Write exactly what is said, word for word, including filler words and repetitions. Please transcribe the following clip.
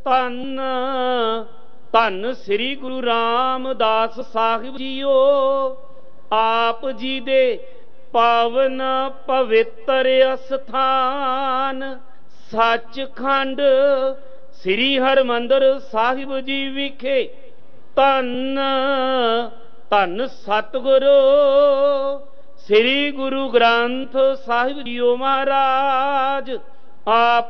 ਧੰਨ ਧੰਨ ਸ੍ਰੀ ਗੁਰੂ ਰਾਮਦਾਸ ਸਾਹਿਬ ਜੀਓ। ਆਪ ਜੀ ਦੇ ਪਾਵਨ ਪਵਿੱਤਰ ਅਸਥਾਨ ਸੱਚਖੰਡ ਸ੍ਰੀ ਹਰਿਮੰਦਰ ਸਾਹਿਬ ਜੀ ਵਿਖੇ ਧੰਨ ਧੰਨ ਸਤਿਗੁਰੂ ਸ੍ਰੀ ਗੁਰੂ ਗ੍ਰੰਥ ਸਾਹਿਬ ਜੀਓ ਮਹਾਰਾਜ ਆਪ